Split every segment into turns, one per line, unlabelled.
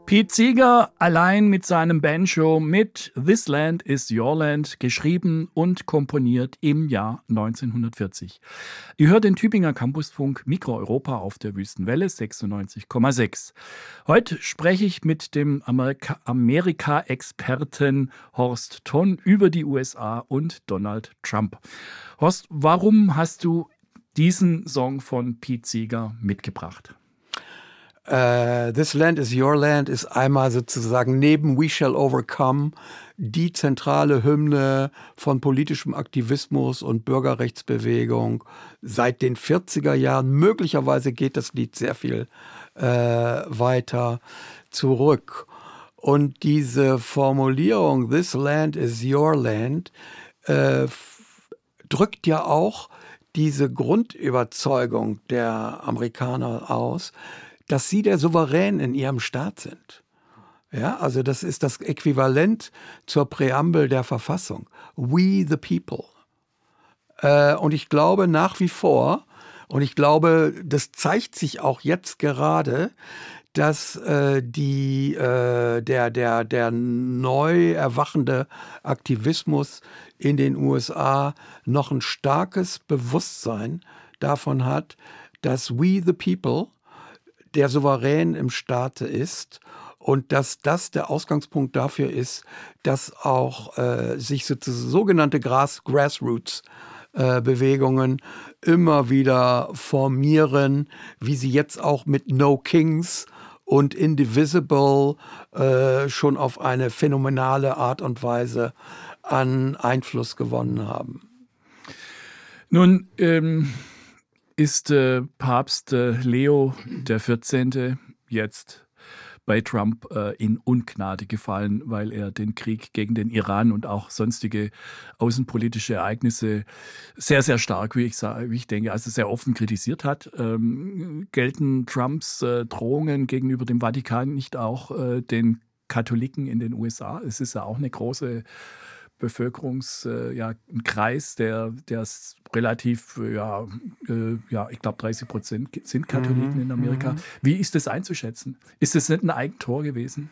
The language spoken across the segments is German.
Pete Seeger allein mit seinem Banjo mit This Land is Your Land, geschrieben und komponiert im Jahr 1940. Ihr hört den Tübinger Campusfunk Mikro Europa auf der Wüstenwelle 96,6. Heute spreche ich mit dem Amerika-Experten Horst Tonn über die USA und Donald Trump. Horst, warum hast du diesen Song von Pete Seeger mitgebracht?
This Land is Your Land ist einmal sozusagen neben We Shall Overcome die zentrale Hymne von politischem Aktivismus und Bürgerrechtsbewegung seit den 40er Jahren. Möglicherweise geht das Lied sehr viel weiter zurück. Und diese Formulierung This Land is Your Land drückt ja auch diese Grundüberzeugung der Amerikaner aus, dass sie der Souverän in ihrem Staat sind. Ja, also das ist das Äquivalent zur Präambel der Verfassung. We the people. Und ich glaube nach wie vor, und ich glaube, das zeigt sich auch jetzt gerade, dass der neu erwachende Aktivismus in den USA noch ein starkes Bewusstsein davon hat, dass we the people der Souverän im Staate ist und dass das der Ausgangspunkt dafür ist, dass auch sich sogenannte Grassroots-Bewegungen immer wieder formieren, wie sie jetzt auch mit No Kings und Indivisible schon auf eine phänomenale Art und Weise an Einfluss gewonnen haben.
Nun, ist Papst Leo XIV. Jetzt bei Trump in Ungnade gefallen, weil er den Krieg gegen den Iran und auch sonstige außenpolitische Ereignisse sehr, sehr stark, wie ich denke, also sehr offen kritisiert hat. Gelten Trumps Drohungen gegenüber dem Vatikan nicht auch den Katholiken in den USA? Es ist ja auch eine große ein Kreis, der relativ, ich glaube 30% sind Katholiken in Amerika. Wie ist das einzuschätzen? Ist das nicht ein Eigentor gewesen?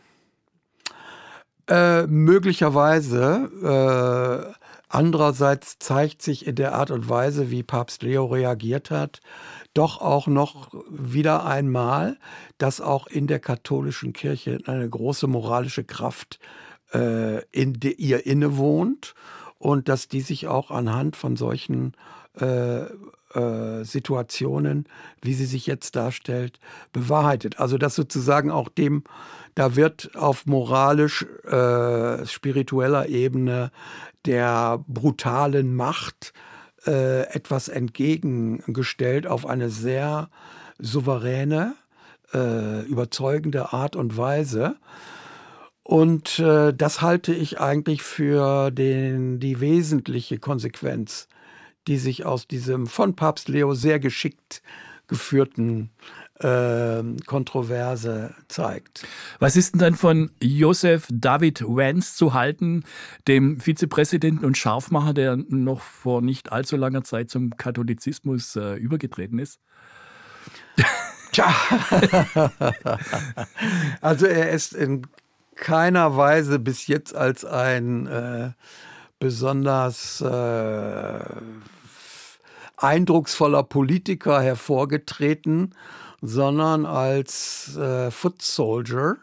Möglicherweise. Andererseits zeigt sich in der Art und Weise, wie Papst Leo reagiert hat, doch auch noch wieder einmal, dass auch in der katholischen Kirche eine große moralische Kraft ihr innewohnt und dass die sich auch anhand von solchen Situationen, wie sie sich jetzt darstellt, bewahrheitet. Also dass sozusagen auch da wird auf moralisch-spiritueller Ebene der brutalen Macht etwas entgegengestellt auf eine sehr souveräne, überzeugende Art und Weise. Und das halte ich eigentlich für die wesentliche Konsequenz, die sich aus diesem von Papst Leo sehr geschickt geführten Kontroverse zeigt.
Was ist denn dann von Joseph David Vance zu halten, dem Vizepräsidenten und Scharfmacher, der noch vor nicht allzu langer Zeit zum Katholizismus übergetreten ist?
Tja, also er ist in keiner Weise bis jetzt als ein besonders eindrucksvoller Politiker hervorgetreten, sondern als Foot Soldier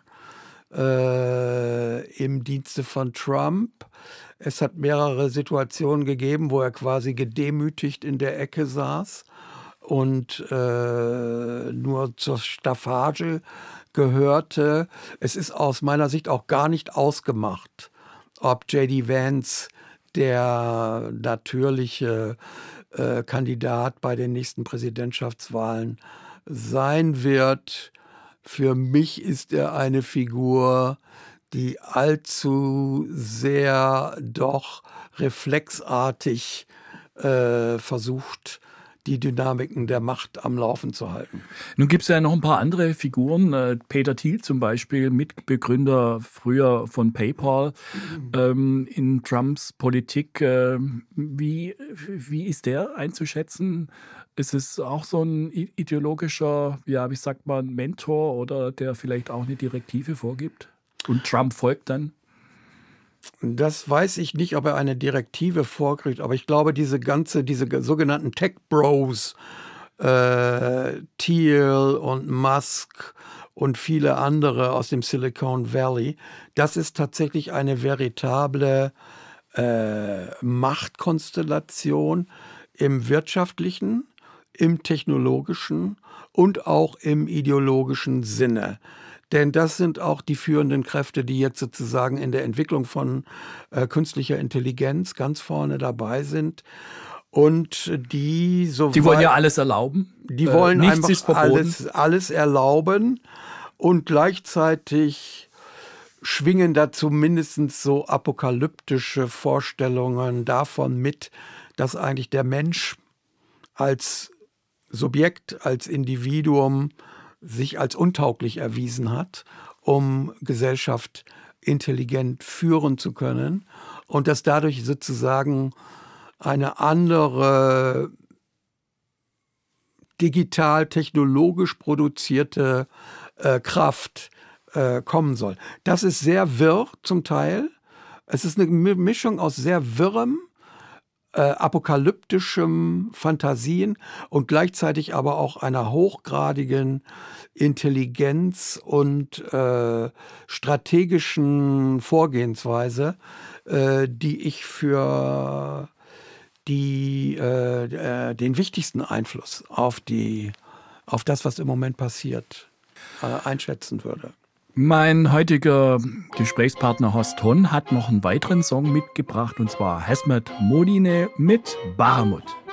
im Dienste von Trump. Es hat mehrere Situationen gegeben, wo er quasi gedemütigt in der Ecke saß und nur zur Staffage gehörte. Es ist aus meiner Sicht auch gar nicht ausgemacht, ob J.D. Vance der natürliche Kandidat bei den nächsten Präsidentschaftswahlen sein wird. Für mich ist er eine Figur, die allzu sehr doch reflexartig versucht, die Dynamiken der Macht am Laufen zu halten.
Nun gibt es ja noch ein paar andere Figuren. Peter Thiel zum Beispiel, Mitbegründer früher von PayPal in Trumps Politik. Wie ist der einzuschätzen? Ist es auch so ein ideologischer, ja, wie sagt man, Mentor oder der vielleicht auch eine Direktive vorgibt? Und Trump folgt dann?
Das weiß ich nicht, ob er eine Direktive vorkriegt, aber ich glaube, diese sogenannten Tech Bros, Thiel und Musk und viele andere aus dem Silicon Valley, das ist tatsächlich eine veritable Machtkonstellation im wirtschaftlichen, im technologischen und auch im ideologischen Sinne. Denn das sind auch die führenden Kräfte, die jetzt sozusagen in der Entwicklung von künstlicher Intelligenz ganz vorne dabei sind. Und die
wollen ja alles erlauben.
Die wollen
nichts ist
einfach
verboten.
alles erlauben und gleichzeitig schwingen dazu mindestens so apokalyptische Vorstellungen davon mit, dass eigentlich der Mensch als Subjekt, als Individuum sich als untauglich erwiesen hat, um Gesellschaft intelligent führen zu können und dass dadurch sozusagen eine andere digital-technologisch produzierte Kraft kommen soll. Das ist sehr wirr zum Teil. Es ist eine Mischung aus sehr wirrem, apokalyptischem Fantasien und gleichzeitig aber auch einer hochgradigen Intelligenz und strategischen Vorgehensweise, die ich für den wichtigsten Einfluss auf das, was im Moment passiert, einschätzen würde.
Mein heutiger Gesprächspartner Horst Honn hat noch einen weiteren Song mitgebracht, und zwar Hesmet Modine mit Bahamut.